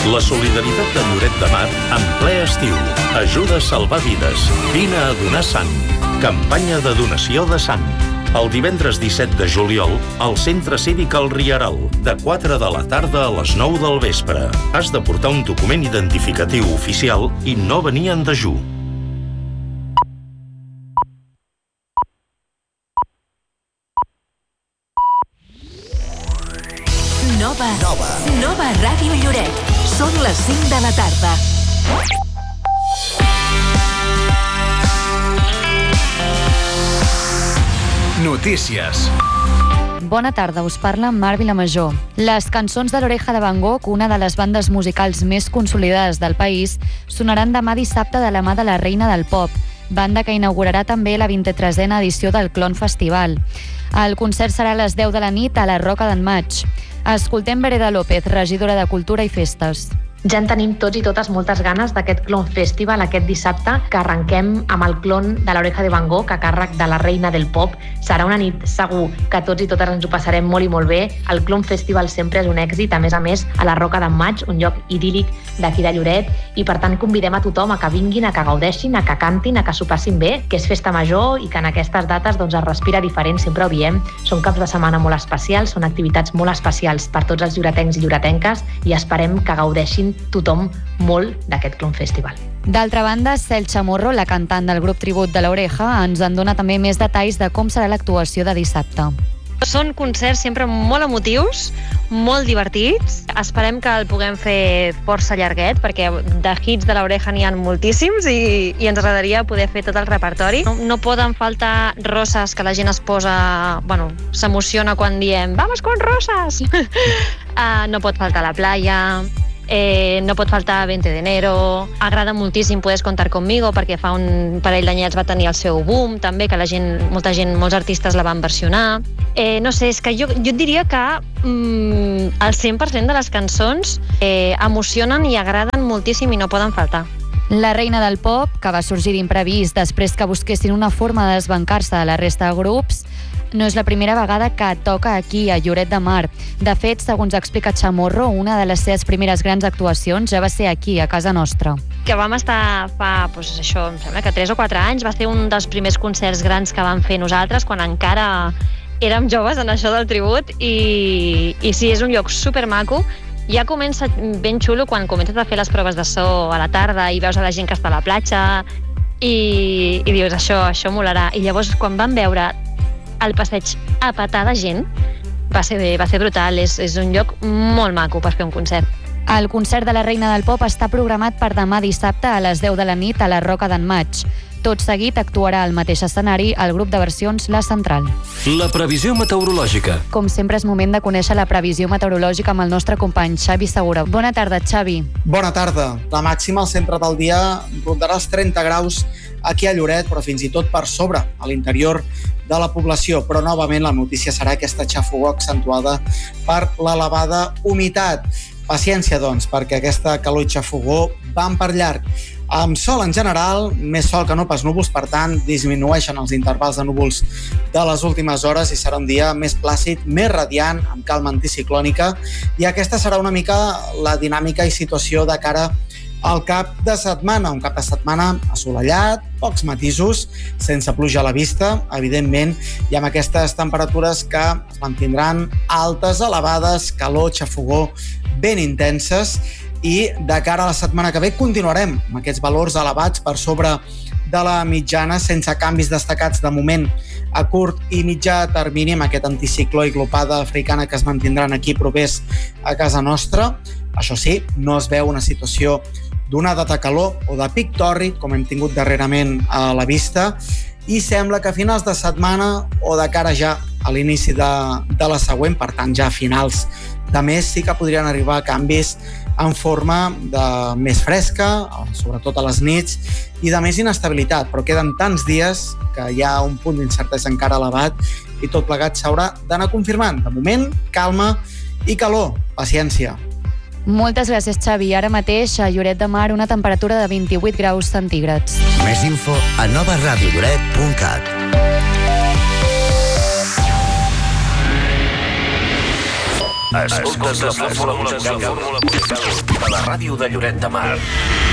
La solidaritat de Lloret de Mar en ple estiu. Ajuda a salvar vides. Vine a donar sang. Campanya de donació de sang. El divendres 17 de juliol, al Centre Cívic El Rieral, de 4 de la tarda a les 9 del vespre. Has de portar un document identificatiu oficial i no venir en dejú. Nova Ràdio Lloret. Són les 5 de la tarda. Notícies. Bona tarda, us parla Mar Vilamajor. Les cançons de l'Oreja de Van Gogh, una de les bandes musicals més consolidades del país, sonaran demà dissabte de la mà de la Reina del Pop, banda que inaugurarà també la 23a edició del Clon Festival. El concert serà a les 10 de la nit a la Roca d'en Maig. Escoltem Vereda López, regidora de Cultura i Festes. Ja en tenim tots i totes moltes ganes d'aquest Clon Festival aquest dissabte, que arrenquem amb el clon de l'Oreja de Van Gogh a càrrec de la Reina del Pop. Serà una nit segur que tots i totes ens ho passarem molt i molt bé. El Clon Festival sempre és un èxit, a més, a la Roca d'en Maig, un lloc idíl·lic d'aquí de Lloret, i per tant convidem a tothom a que vinguin, a que gaudeixin, a que cantin, a que s'ho passin bé, que és festa major i que en aquestes dates es respira diferent, sempre ho diem. Són caps de setmana molt especials, són activitats molt especials per tots els lloretencs i lloretenques i esperem que gaudeixin tothom molt d'aquest Clon Festival. D'altra banda, Cel Chamorro, la cantant del grup tribut de l'Oreja, ens en dona també més detalls de com serà l'actuació de dissabte. Són concerts sempre molt emotius, molt divertits. Esperem que el puguem fer força llarguet, perquè de hits de l'Oreja n'hi ha moltíssims i ens agradaria poder fer tot el repertori. No poden faltar roses, que la gent es posa... s'emociona quan diem «Vamos con rosas!». No pot faltar la playa, no pot faltar 20 de enero. Agrada moltíssim Puedes contar conmigo, perquè fa un parell d'anyets va tenir el seu boom també, que molts artistes la van versionar. No sé, és que jo et diria que el 100% de les cançons emocionen i agraden moltíssim i no poden faltar. La Reina del Pop, que va sorgir d'imprevist després que busquessin una forma de desbancar-se de la resta de grups, no és la primera vegada que toca aquí, a Lloret de Mar. De fet, segons explica Chamorro, una de les seves primeres grans actuacions ja va ser aquí, a casa nostra. Que vam estar fa, em sembla que 3 o 4 anys, va ser un dels primers concerts grans que vam fer nosaltres, quan encara érem joves en això del tribut, i sí, és un lloc supermaco. Ja comença ben xulo quan comences a fer les proves de so a la tarda i veus a la gent que està a la platja i dius, això molarà. I llavors, quan vam veure el passeig a petar de gent, va ser brutal. És un lloc molt maco per fer un concert. El concert de la Reina del Pop està programat per demà dissabte a les 10 de la nit a la Roca d'en Maig. Tot seguit actuarà al mateix escenari el grup de versions La Central. La previsió meteorològica. Com sempre és moment de conèixer la previsió meteorològica amb el nostre company Xavi Segura. Bona tarda, Xavi. Bona tarda. La màxima al centre del dia rondarà els 30 graus aquí a Lloret, però fins i tot per sobre, a l'interior de la població. Però novament la notícia serà aquesta xafogor accentuada per l'elevada humitat. Paciència, doncs, perquè aquesta calor i xafogor van per llarg. Amb sol en general, més sol que no pas núvols, per tant, disminueixen els intervals de núvols de les últimes hores i serà un dia més plàcid, més radiant, amb calma anticiclònica, i aquesta serà una mica la dinàmica i situació de cara al cap de setmana. Un cap de setmana assolellat, pocs matisos, sense pluja a la vista, evidentment, i amb aquestes temperatures que es mantindran altes, elevades, calor, xafogor, ben intenses, i de cara a la setmana que ve continuarem amb aquests valors elevats per sobre de la mitjana, sense canvis destacats de moment a curt i mitjà termini, amb aquest anticicló i glopada africana que es mantindran aquí propers a casa nostra. Això sí, no es veu una situació d'onada de calor o de pic tòrrid, com hem tingut darrerament a la vista, i sembla que a finals de setmana o de cara ja a l'inici de la següent, per tant ja a finals de mes, sí que podrien arribar canvis en forma de més fresca, sobretot a les nits, i de més inestabilitat, però queden tants dies que hi ha un punt d'incertesa encara elevat i tot plegat s'haurà d'anar confirmant. De moment, calma i calor. Paciència. Moltes gràcies, Xavi. Ara mateix a Lloret de Mar una temperatura de 28 graus centígrads. Més info a novaradiolloret.cat. Escoltes la fórmula musical de la ràdio de Lloret de Mar.